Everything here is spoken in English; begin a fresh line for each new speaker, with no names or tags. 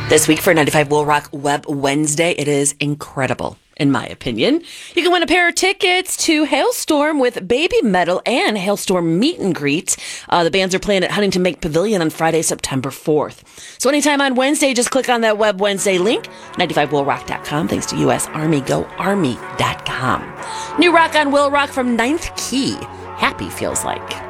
This week for 95 Will Rock Web Wednesday, it is incredible, in my opinion. You can win a pair of tickets to Hailstorm with Baby Metal and Hailstorm Meet and Greet. The bands are playing at Huntington Bank Pavilion on Friday, September 4th. So anytime on Wednesday, just click on that Web Wednesday link, 95willrock.com, thanks to U.S. Army, GoArmy.com. New rock on Will Rock from Ninth Key. Happy feels like.